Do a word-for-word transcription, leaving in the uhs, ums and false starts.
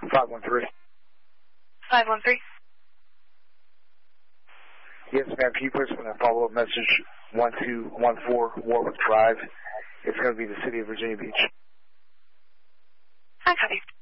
five one three. five one three. Yes, ma'am. Can you please send a follow-up message one two one four Warwick Drive? It's going to be the city of Virginia Beach. I copy.